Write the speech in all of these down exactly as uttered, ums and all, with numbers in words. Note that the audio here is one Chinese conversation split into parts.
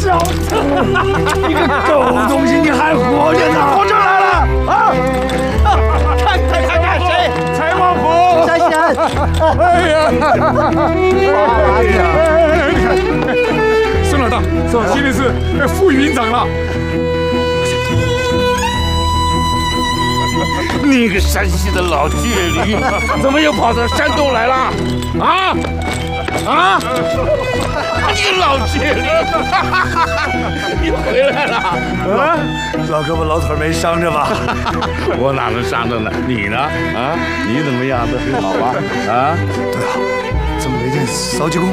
小子，你个狗东西，你还活着呢！ 我这来了啊！看看看看谁？柴王府。 山神。 哎呀！哎呀！你看，孙老大，今天是副营长了。 你个山西的老倔驴，怎么又跑到山东来了？啊啊！你个老倔驴，你回来了？ 啊，老胳膊老腿没伤着吧？ 我哪能伤着呢？你呢？啊，你怎么样？都很好吧？啊？ 对啊，怎么没见扫济公？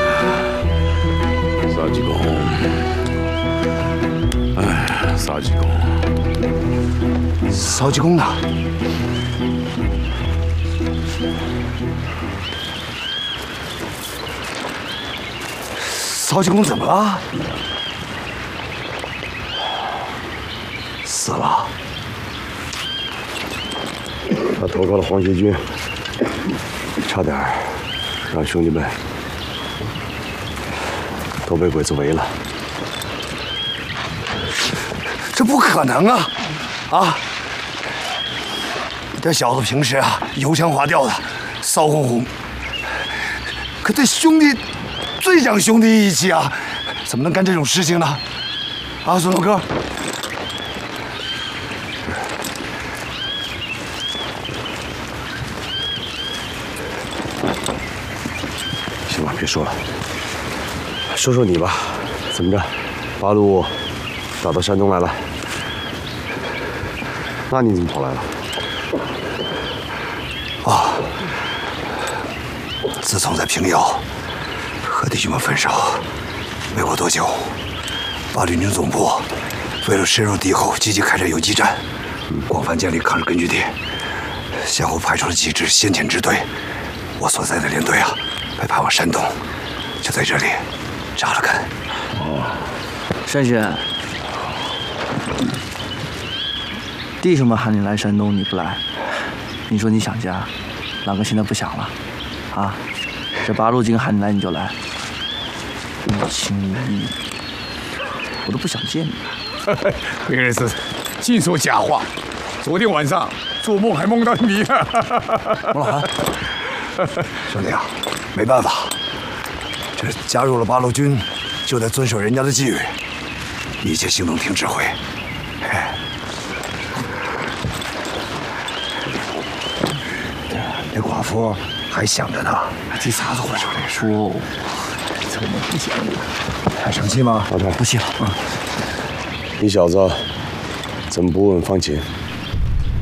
扫济公，哎，扫济公。 扫济公呢？扫济公怎么了？死了。 他投靠了黄协军，差点让兄弟们都被鬼子围了。 这不可能啊！啊！ 这小子平时啊，油腔滑调的，骚哄哄。可对兄弟最讲兄弟义气啊，怎么能干这种事情呢？啊，孙老哥， 行了，别说了，说说你吧，怎么着？八路打到山东来了，那你怎么跑来了？ 啊！自从在平遥和弟兄们分手，没过多久，八旅军总部为了深入敌后，积极开展游击战，广泛建立抗日根据地，先后派出了几支先遣支队。我所在的连队啊，被派往山东，就在这里扎了根。 哦，山神，弟兄们喊你来山东，你不来。 你说你想家，哪个现在不想了？啊，这八路军喊你来你就来，一心一意，我都不想见你。 别人是尽说假话，昨天晚上做梦还梦到你。 孟老韩，兄弟啊，没办法，这加入了八路军，就得遵守人家的纪律，一切行动听指挥。哎。 那寡妇还想着呢，这啥子回事？ 说，怎么不想你？ 还生气吗？ 老太， 不气了。 嗯，你小子怎么不问问方琴？